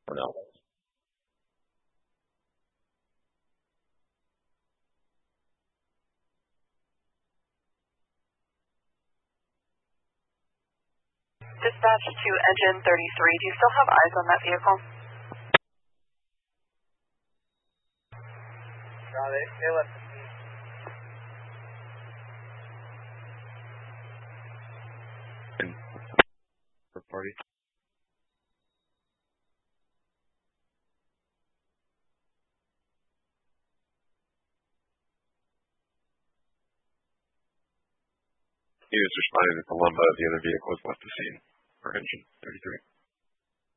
or no? Dispatch to engine 33. Do you still have eyes on that vehicle? No, they left the scene. Third party. He was responding to Columba. The other vehicle was left the scene for engine 33.